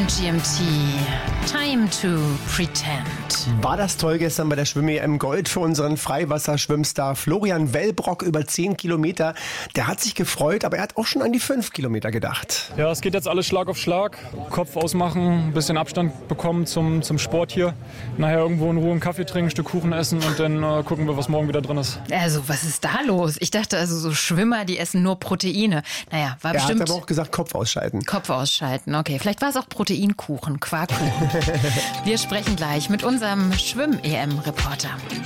GMT. Time to pretend. War das toll gestern bei der Schwimm-EM? Gold für unseren Freiwasserschwimmstar Florian Wellbrock über 10 Kilometer. Der hat sich gefreut, aber er hat auch schon an die 5 Kilometer gedacht. Ja, es geht jetzt alles Schlag auf Schlag. Kopf ausmachen, ein bisschen Abstand bekommen zum Sport hier. Nachher irgendwo in Ruhe einen Kaffee trinken, ein Stück Kuchen essen und dann gucken wir, was morgen wieder drin ist. Also, was ist da los? Ich dachte also, so Schwimmer, die essen nur Proteine. Naja, war bestimmt... Er hat aber auch gesagt, Kopf ausschalten. Kopf ausschalten, okay. Vielleicht war es auch Proteinkuchen, Quarkkuchen. Wir sprechen gleich mit unserem Schwimm-EM-Reporter.